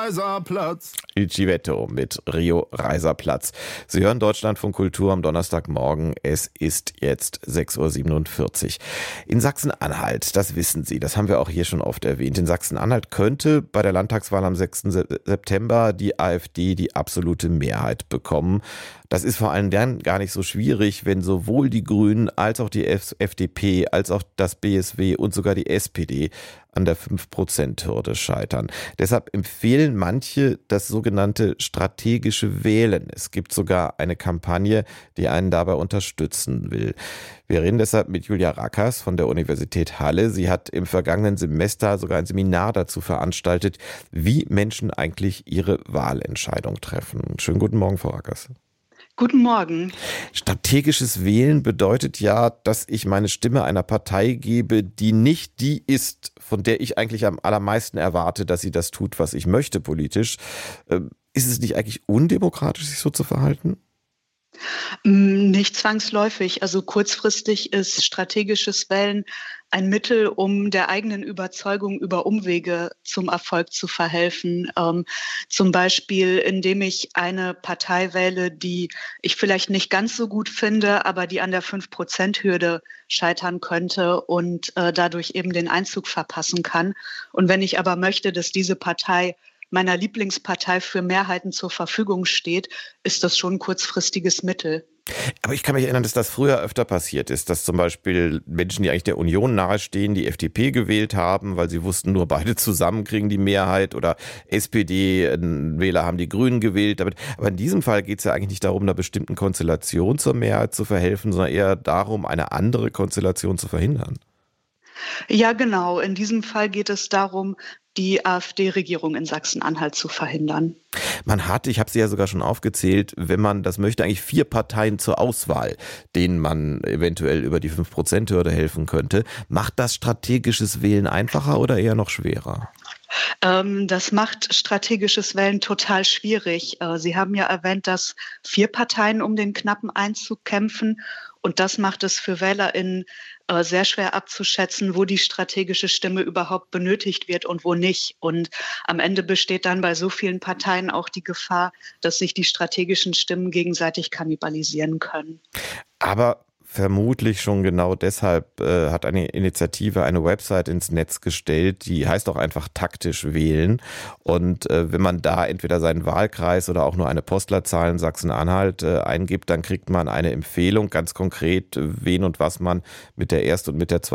Reiserplatz. Il Civetto mit Rio Reiserplatz. Sie hören Deutschlandfunk Kultur am Donnerstagmorgen. Es ist jetzt 6.47 Uhr. In Sachsen-Anhalt, das wissen Sie, das haben wir auch hier schon oft erwähnt. In Sachsen-Anhalt könnte bei der Landtagswahl am 6. September die AfD die absolute Mehrheit bekommen. Das ist vor allem dann gar nicht so schwierig, wenn sowohl die Grünen als auch die FDP, als auch das BSW und sogar die SPD an der 5%-Hürde scheitern. Deshalb empfehlen manche das sogenannte strategische Wählen. Es gibt sogar eine Kampagne, die einen dabei unterstützen will. Wir reden deshalb mit Julia Rackers von der Universität Halle. Sie hat im vergangenen Semester sogar ein Seminar dazu veranstaltet, wie Menschen eigentlich ihre Wahlentscheidung treffen. Schönen guten Morgen, Frau Rackers. Guten Morgen. Strategisches Wählen bedeutet ja, dass ich meine Stimme einer Partei gebe, die nicht die ist, von der ich eigentlich am allermeisten erwarte, dass sie das tut, was ich möchte politisch. Ist es nicht eigentlich undemokratisch, sich so zu verhalten? Nicht zwangsläufig. Also kurzfristig ist strategisches Wählen ein Mittel, um der eigenen Überzeugung über Umwege zum Erfolg zu verhelfen. Zum Beispiel, indem ich eine Partei wähle, die ich vielleicht nicht ganz so gut finde, aber die an der 5%-Hürde scheitern könnte und dadurch eben den Einzug verpassen kann. Und wenn ich aber möchte, dass diese Partei meiner Lieblingspartei für Mehrheiten zur Verfügung steht, ist das schon ein kurzfristiges Mittel. Aber ich kann mich erinnern, dass das früher öfter passiert ist, dass zum Beispiel Menschen, die eigentlich der Union nahestehen, die FDP gewählt haben, weil sie wussten, nur beide zusammen kriegen die Mehrheit, oder SPD-Wähler haben die Grünen gewählt. Aber in diesem Fall geht es ja eigentlich nicht darum, einer bestimmten Konstellation zur Mehrheit zu verhelfen, sondern eher darum, eine andere Konstellation zu verhindern. Ja, genau. In diesem Fall geht es darum, die AfD-Regierung in Sachsen-Anhalt zu verhindern. Man hat, ich habe sie ja sogar schon aufgezählt, wenn man das möchte, eigentlich 4 Parteien zur Auswahl, denen man eventuell über die 5%-Hürde helfen könnte. Macht das strategisches Wählen einfacher oder eher noch schwerer? Das macht strategisches Wählen total schwierig. Sie haben ja erwähnt, dass 4 Parteien um den knappen Einzug kämpfen. Und das macht es für WählerInnen sehr schwer abzuschätzen, wo die strategische Stimme überhaupt benötigt wird und wo nicht. Und am Ende besteht dann bei so vielen Parteien auch die Gefahr, dass sich die strategischen Stimmen gegenseitig kannibalisieren können. Aber vermutlich schon genau deshalb hat eine Initiative eine Website ins Netz gestellt, die heißt auch einfach taktisch wählen. Und wenn man da entweder seinen Wahlkreis oder auch nur eine Postleitzahl in Sachsen-Anhalt eingibt, dann kriegt man eine Empfehlung, ganz konkret, wen und was man mit der Erst- und mit der